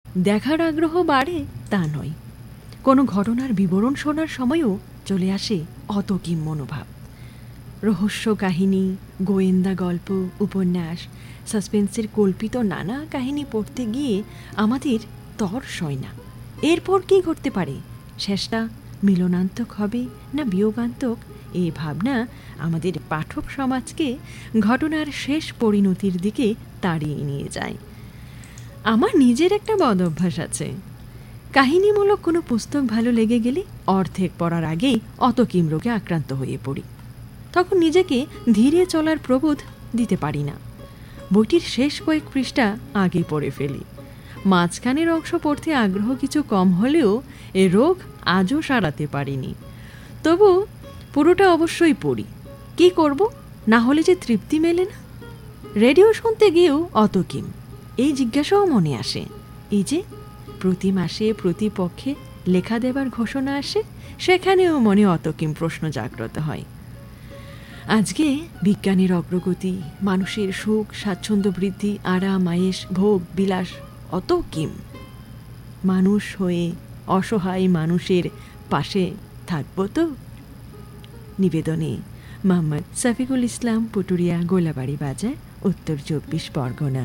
দেখার আগ্রহ বাড়ে তা নয়, কোনো ঘটনার বিবরণ শোনার সময়ও চলে আসে অতকিম মনোভাব। রহস্য কাহিনী, গোয়েন্দা গল্প, উপন্যাস, সাসপেন্সের কল্পিত নানা কাহিনী পড়তে গিয়ে আমাদের তর সয় না। এরপর কী ঘটতে পারে, শেষটা মিলনান্তক হবে না বিয়োগান্তক, এই ভাবনা আমাদের পাঠক সমাজকে ঘটনার শেষ পরিণতির দিকে তাড়িয়ে নিয়ে যায়। আমার নিজের একটা বদ অভ্যাস আছে, কাহিনীমূলক কোনো পুস্তক ভালো লেগে গেলে অর্ধেক পড়ার আগেই অতকিম রোগে আক্রান্ত হয়ে পড়ি। তখন নিজেকে ধীরে চলার প্রবোধ দিতে পারি না। বইটির শেষ কয়েক পৃষ্ঠা আগে পড়ে ফেলি। মাঝখানের অংশ পড়তে আগ্রহ কিছু কম হলেও এ রোগ আজও সারাতে পারিনি। তবু পুরোটা অবশ্যই পড়ি। কি করব, না হলে যে তৃপ্তি মেলে না। রেডিও শুনতে গিয়েও অতকিম, এই জিজ্ঞাসাও মনে আসে। এই যে প্রতি মাসে প্রতিপক্ষে লেখা দেবার ঘোষণা আসে, সেখানেও মনে অতকিম প্রশ্ন জাগ্রত হয়। আজকে বিজ্ঞানের অগ্রগতি, মানুষের সুখ স্বাচ্ছন্দ্য বৃদ্ধি, আরাম আয়েশ ভোগ বিলাস, অতকিম মানুষ হয়ে অসহায় মানুষের পাশে থাকব তো? নিবেদনে মোহাম্মদ শফিকুল ইসলাম, পুটুরিয়া, গোলাবাড়ি বাজার, উত্তর 24 পরগনা।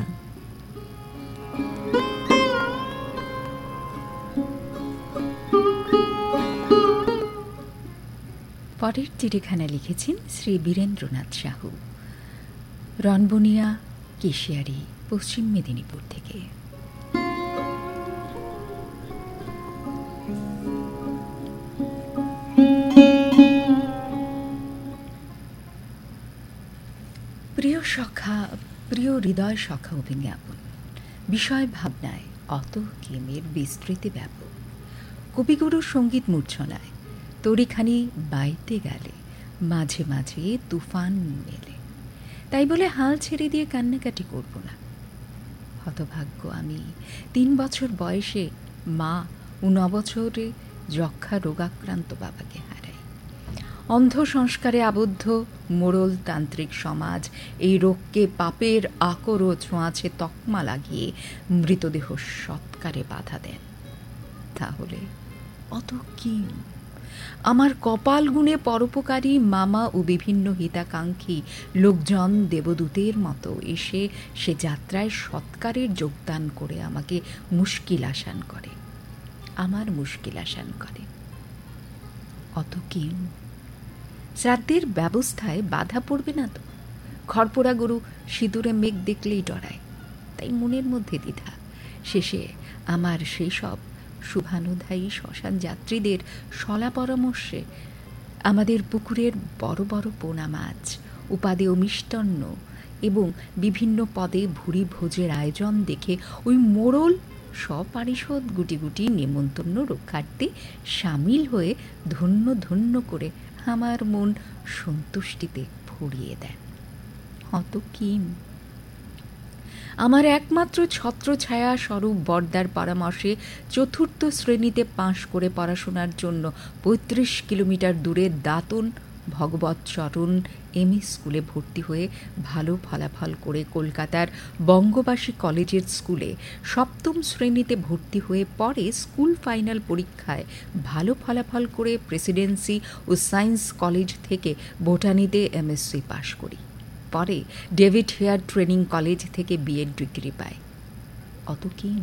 পরের চিঠিখানা লিখেছেন শ্রী বীরেন্দ্রনাথ সাহু, রনবনিয়া, কেশিয়ারি, পশ্চিম মেদিনীপুর থেকে। প্রিয় সখা, প্রিয় হৃদয় সখা অভিজ্ঞাপন, বিষয় ভাবনায় অতকিমের বিস্তৃতি ব্যাপক। কবিগুরুর সঙ্গীত মূর্ছনায় তরিখানি বাইতে গেলে মাঝে মাঝে তুফান মেলে, তাই বলে হাল ছেড়ে দিয়ে কান্নাকাটি করব না। হতভাগ্য আমি 3 বছর বয়সে মা ও 9 বছরে যক্ষা রোগাক্রান্ত বাবাকে হারাই। অন্ধ সংস্কারে আবদ্ধ মোড়ল তান্ত্রিক সমাজ এই রোগকে পাপের আকর ও ছোঁয়াচে তকমা লাগিয়ে মৃতদেহ সৎকারে বাধা দেন। তাহলে অতকিম আমার কপাল গুণে পরোপকারী মামা ও বিভিন্ন হিতাকাঙ্ক্ষী লোকজন দেবদূতের মতো এসে সে যাত্রায় সৎকারের যোগদান করে আমাকে মুশকিল আসান করে, আমার মুশকিল আসান করে। অতকিম শ্রাদ্ধের ব্যবস্থায় বাধা পড়বে না তো? খড়পোড়া গরু সিঁদুরে মেঘ দেখলেই ডরায়, তাই মনের মধ্যে দ্বিধা। শেষে আমার সেই সব শুভানুধায়ী শ্মশান যাত্রীদের সলা পরামর্শে আমাদের পুকুরের বড় বড় পোনা মাছ, উপাদেয় মিষ্টান্ন এবং বিভিন্ন পদে ভুরি ভোজের আয়োজন দেখে ওই মোড়ল সপারিষদ গুটি গুটি নেমন্তন্ন রক্ষার্থে সামিল হয়ে ধন্য ধন্য করে আমার মন সন্তুষ্টিতে ভরিয়ে দেন। অতকিম আমার একমাত্র ছত্রছায়া স্বরূপ বর্দার পরামর্শে 4র্থ শ্রেণীতে পাশ করে পড়াশোনার জন্য 35 কিলোমিটার দূরে দাঁতন ভগবৎচরণ এমএ স্কুলে ভর্তি হয়ে ভালো ফলাফল করে কলকাতার বঙ্গবাসী কলেজের স্কুলে 7ম শ্রেণীতে ভর্তি হয়ে পরে স্কুল ফাইনাল পরীক্ষায় ভালো ফলাফল করে প্রেসিডেন্সি ও সায়েন্স কলেজ থেকে বোটানিতে এমএসসি পাশ করি। পরে ডেভিড হেয়ার ট্রেনিং কলেজ থেকে বিএড ডিগ্রি পায়। অতকিম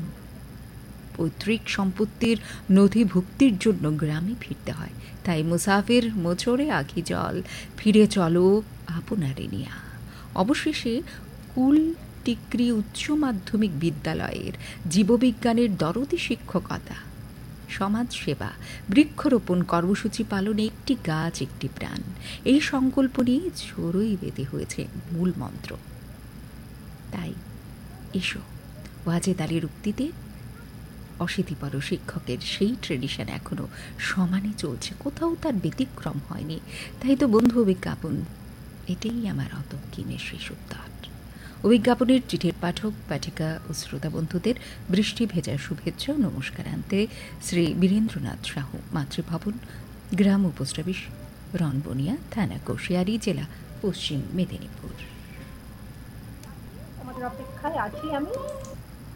পৈতৃক সম্পত্তির নথিভুক্তির জন্য গ্রামে ফিরতে হয়, তাই মুসাফির মোচড়ে আখি জল, ফিরে চলো আপনারে নিয়া। অবশেষে কুল টিকরি উচ্চ মাধ্যমিক বিদ্যালয়ের জীববিজ্ঞানের দরদি শিক্ষকতা, সমাজসেবা, বৃক্ষরোপণ কর্মসূচি পালনে একটি গাছ একটি প্রাণ, এই সংকল্প নিয়ে জোরই বেঁধে হয়েছে মূল মন্ত্র। তাই এসো ওয়াজেদ আলীর উক্তিতে অশীতিপর শিক্ষকের সেই ট্রেডিশন এখনো সমানে চলছে, কোথাও তার ব্যতিক্রম হয়নি। তাই তো বন্ধু অভিজ্ঞাপন, এটাই আমার অতকিমের শেষ উত্তর। অভিজ্ঞাপনের চিঠির পাঠক পাঠিকা ও শ্রোতা বন্ধুদের বৃষ্টি ভেজা শুভেচ্ছা ও নমস্কার আনতে শ্রী বীরেন্দ্রনাথ সাহু, মাতৃভবন, গ্রাম ও পোস্ট অফিস, রনবনিয়া, থানা কোশিয়ারি, জেলা পশ্চিম মেদিনীপুর। আমাদের অপেক্ষায় আছি আমি।